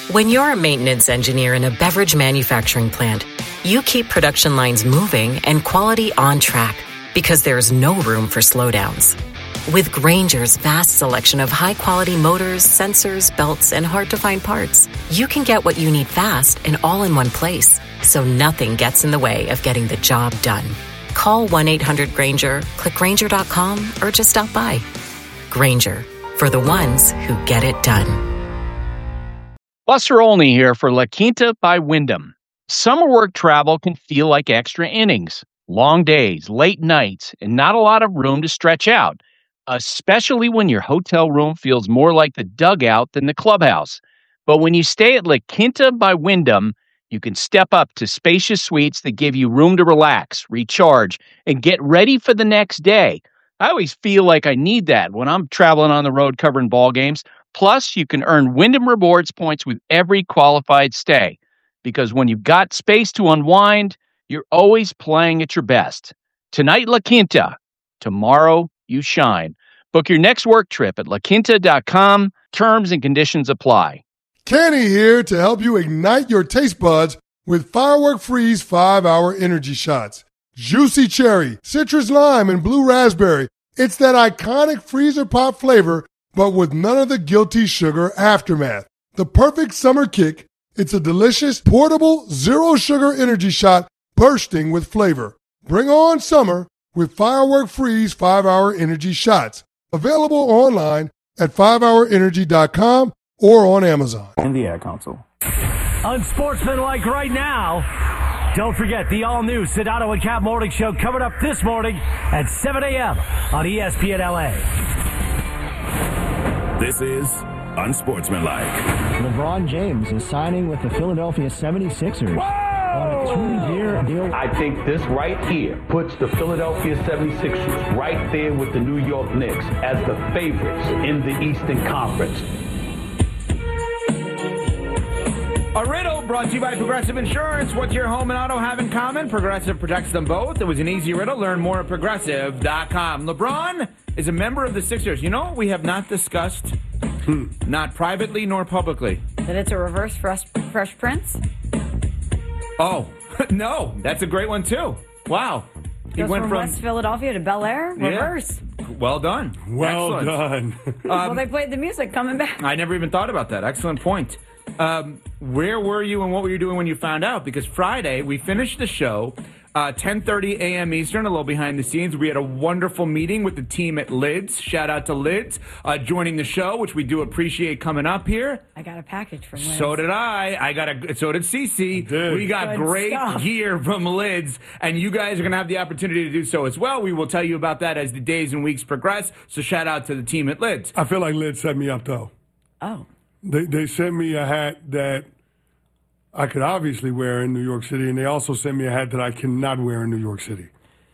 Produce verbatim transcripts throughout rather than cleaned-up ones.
When you're a maintenance engineer in a beverage manufacturing plant, you keep production lines moving and quality on track because there's no room for slowdowns. With Grainger's vast selection of high-quality motors, sensors, belts, and hard-to-find parts, you can get what you need fast and all in one place, so nothing gets in the way of getting the job done. Call one eight hundred Grainger, click Grainger dot com, or just stop by. Grainger, for the ones who get it done. Buster Olney here for La Quinta by Wyndham. Summer work travel can feel like extra innings. Long days, late nights, and not a lot of room to stretch out, especially when your hotel room feels more like the dugout than the clubhouse. But when you stay at La Quinta by Wyndham, you can step up to spacious suites that give you room to relax, recharge, and get ready for the next day. I always feel like I need that when I'm traveling on the road covering ball games. Plus, you can earn Wyndham Rewards points with every qualified stay. Because when you've got space to unwind, you're always playing at your best. Tonight, La Quinta. Tomorrow, you shine. Book your next work trip at la quinta dot com. Terms and conditions apply. Kenny here to help you ignite your taste buds with Firework Freeze five hour energy shots. Juicy cherry, citrus lime, and blue raspberry. It's that iconic freezer pop flavor, but with none of the guilty sugar aftermath. The perfect summer kick. It's a delicious, portable, zero-sugar energy shot bursting with flavor. Bring on summer with Firework Freeze five hour energy shots. Available online at five hour energy dot com or on Amazon. And the Ad Council. Unsportsmanlike right now. Don't forget the all-new Sedano and Cap Morning Show coming up this morning at seven a.m. on E S P N L A. This is Unsportsmanlike. LeBron James is signing with the Philadelphia seventy-sixers. Whoa! On a two-year deal. I think this right here puts the Philadelphia seventy-sixers right there with the New York Knicks as the favorites in the Eastern Conference. A riddle brought to you by Progressive Insurance. What your home and auto have in common? Progressive protects them both. It was an easy riddle. Learn more at progressive dot com. LeBron is a member of the Sixers. You know what we have not discussed? Hmm. Not privately nor publicly. That it's a reverse Fresh, fresh Prince? Oh, no. That's a great one, too. Wow. He Goes went from, from West Philadelphia to Bel Air? Reverse. Yeah. Well done. Well Excellent. done. um, well, they played the music coming back. I never even thought about that. Excellent point. Um, where were you and what were you doing when you found out? Because Friday, we finished the show, uh, ten thirty a.m. Eastern, a little behind the scenes. We had a wonderful meeting with the team at Lids. Shout out to Lids uh, joining the show, which we do appreciate coming up here. I got a package from Lids. So did I. I got a. So did Cece. We got Good great stuff. gear from Lids, and you guys are going to have the opportunity to do so as well. We will tell you about that as the days and weeks progress. So shout out to the team at Lids. I feel like Lids set me up, though. Oh. They they sent me a hat that I could obviously wear in New York City, and they also sent me a hat that I cannot wear in New York City.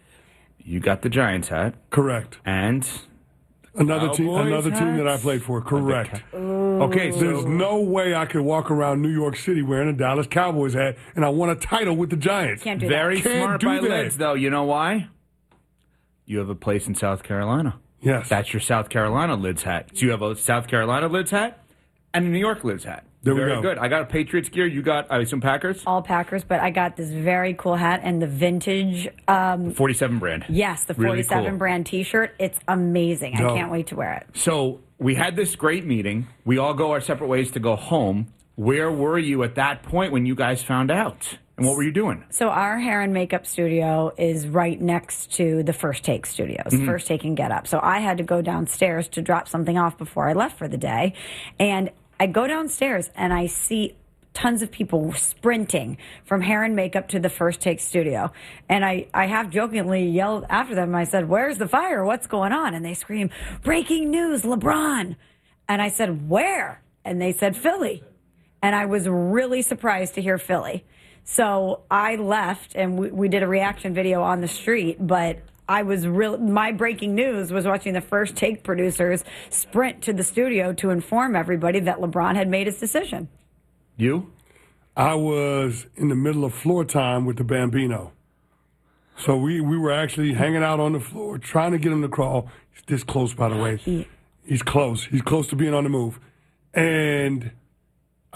You got the Giants hat. Correct. And another team another hats? team that I played for. Correct. Okay, so there's no way I could walk around New York City wearing a Dallas Cowboys hat, and I won a title with the Giants. Can't do Very that. Can't smart do by that. Lids, though. You know why? You have a place in South Carolina. Yes. That's your South Carolina Lids hat. So you have a South Carolina Lids hat and a New York Lids hat. There we Very go. good. I got a Patriots gear. You got, I assume, Packers? All Packers, but I got this very cool hat and the vintage. Um, forty-seven brand. yes, the Really forty-seven cool. brand T-shirt. It's amazing. I Dope. can't wait to wear it. So we had this great meeting. We all go our separate ways to go home. Where were you at that point when you guys found out? And what were you doing? So our hair and makeup studio is right next to the First Take studios, Mm-hmm. First Take and Get Up. So I had to go downstairs to drop something off before I left for the day. And I go downstairs and I see tons of people sprinting from hair and makeup to the First Take studio. And I, I half jokingly yelled after them. I said, "Where's the fire? What's going on?" And they scream, "Breaking news, LeBron." And I said, "Where?" And they said, "Philly." And I was really surprised to hear Philly. So I left and we, we did a reaction video on the street, but I was real. My breaking news was watching the First Take producers sprint to the studio to inform everybody that LeBron had made his decision. You? I was in the middle of floor time with the Bambino. So we, we were actually hanging out on the floor, trying to get him to crawl. He's this close, by the way. He, He's close. He's close to being on the move. And